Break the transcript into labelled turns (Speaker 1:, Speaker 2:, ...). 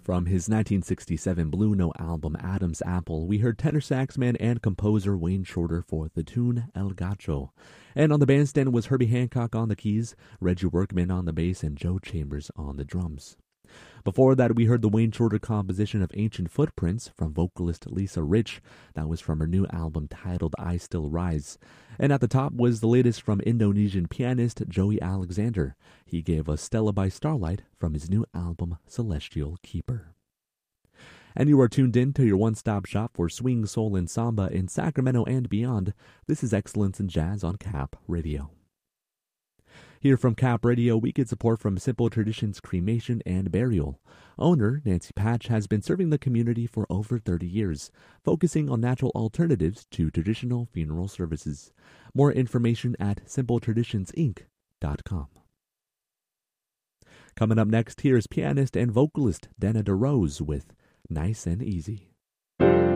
Speaker 1: From his 1967 Blue Note album Adam's Apple, we heard tenor saxman and composer Wayne Shorter for the tune El Gacho. And on the bandstand was Herbie Hancock on the keys, Reggie Workman on the bass, and Joe Chambers on the drums. Before that, we heard the Wayne Shorter composition of Ancient Footprints from vocalist Lisa Rich. That was from her new album titled I Still Rise. And at the top was the latest from Indonesian pianist Joey Alexander. He gave us Stella by Starlight from his new album Celestial Keeper. And you are tuned in to your one-stop shop for swing, soul, and samba in Sacramento and beyond. This is Excellence in Jazz on Cap Radio. Here from Cap Radio, we get support from Simple Traditions Cremation and Burial. Owner Nancy Patch has been serving the community for over 30 years, focusing on natural alternatives to traditional funeral services. More information at simpletraditionsInc.com. Coming up next, here's pianist and vocalist Dana DeRose with Nice and Easy.